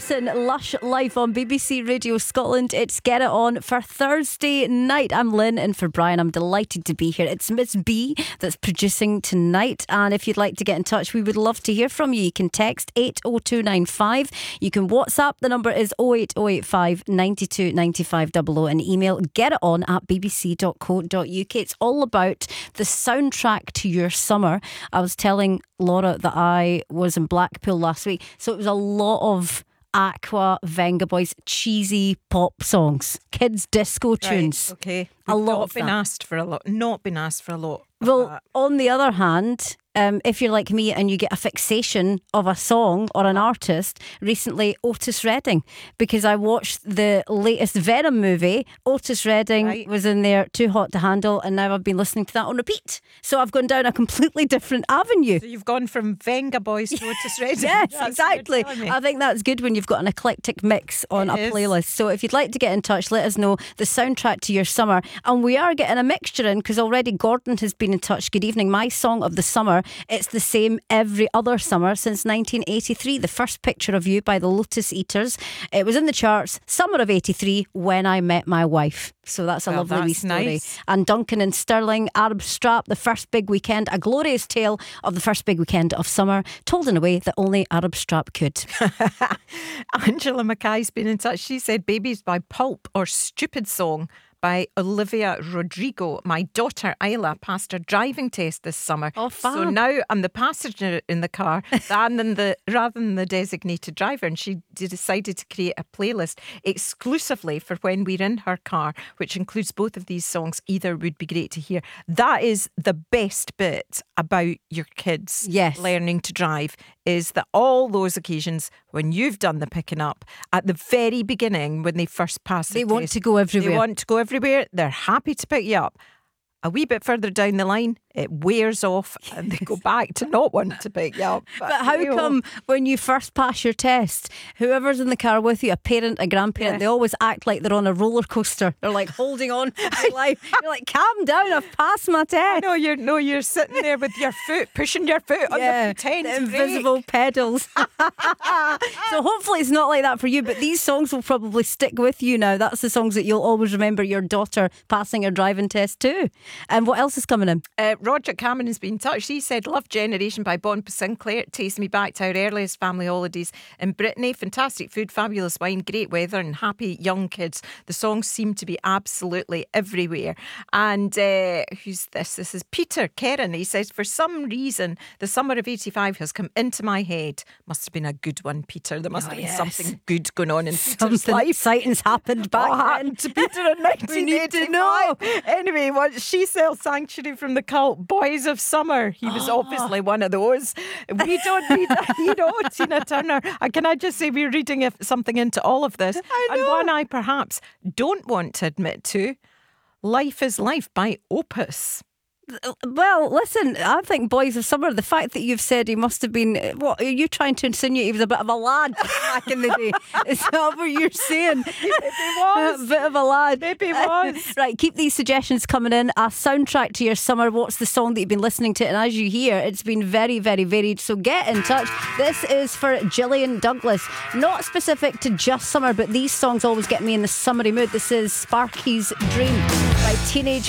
Morrison, Lush, live on BBC Radio Scotland. It's Get It On for Thursday night. I'm Lynn, and for Brian, I'm delighted to be here. It's Miss B that's producing tonight, and if you'd like to get in touch, we would love to hear from you. You can text 80295. You can WhatsApp. The number is 08085 92 95 00, and email getiton@bbc.co.uk. It's all about the soundtrack to your summer. I was telling Laura that I was in Blackpool last week, so it was a lot of Aqua, Venga Boys, cheesy pop songs, kids disco tunes. Right, okay. A lot not of been that. asked for a lot. Not been asked for a lot. of Well, that. on the other hand, if you're like me and you get a fixation of a song or an artist, recently Otis Redding, because I watched the latest Venom movie. Otis Redding was in there, Too Hot to Handle, and now I've been listening to that on repeat. So I've gone down a completely different avenue. So you've gone from Venga Boys to Otis Redding. Yes, That's what exactly. you're telling me. I think that's good when you've got an eclectic mix on It a is. playlist. So if you'd like to get in touch, let us know the soundtrack to your summer. And we are getting a mixture in, because already Gordon has been in touch. Good evening. My song of the summer, it's the same every other summer since 1983. The First Picture of You by the Lotus Eaters. It was in the charts summer of 83, When I Met My Wife. So that's a Well, lovely wee that's story. nice. And Duncan and Stirling, Arab Strap, The First Big Weekend, a glorious tale of the first big weekend of summer, told in a way that only Arab Strap could. Angela Mackay's been in touch. She said Babies by Pulp or Stupid Song by Olivia Rodrigo. My daughter Isla passed her driving test this summer. Oh, fab. So now I'm the passenger in the car rather than the designated driver. And she decided to create a playlist exclusively for when we're in her car, which includes both of these songs. Either would be great to hear. That is the best bit about your kids Yes. learning to drive, is that all those occasions when you've done the picking up at the very beginning, when they first pass the They want test, to go everywhere. They want to go everywhere. They're happy to pick you up. A wee bit further down the line, it wears off and they go back to not wanting to pick you up. But how you know, come when you first pass your test, whoever's in the car with you, a parent, a grandparent, Yeah. they always act like they're on a roller coaster. They're like holding on to their life. You're like, calm down, I've passed my test. you're sitting there with your foot, pushing your foot on the pretend the invisible pedals. So hopefully it's not like that for you, but these songs will probably stick with you now. That's the songs that you'll always remember your daughter passing her driving test too. And what else is coming in? Roger Cameron has been in touch. He said, Love Generation by Bon Sinclair. It takes me back to our earliest family holidays in Brittany. Fantastic food, fabulous wine, great weather and happy young kids. The songs seem to be absolutely everywhere. And who's this? This is Peter Kerrin. He says, for some reason, the summer of 85 has come into my head. Must have been a good one, Peter. There must have been something good going on in Peter's Something life. exciting's happened back What then. happened to Peter in 1985? We need to know. Anyway, what She Sells Sanctuary from the Cult, Boys of Summer. He was obviously one of those. We don't need, Tina Turner. And can I just say, we're reading something into all of this. And one I perhaps don't want to admit to, Life is Life by Opus. Well, listen, I think Boys of Summer, the fact that you've said he must have been, what are you trying to insinuate? He was a bit of a lad back in the day. Is that what you're saying? Maybe was. A bit of a lad. Maybe was. Right, keep these suggestions coming in. A soundtrack to your summer. What's the song that you've been listening to? And as you hear, it's been very, very varied. So get in touch. This is for Gillian Douglas. Not specific to just summer, but these songs always get me in the summery mood. This is Sparky's Dream by Teenage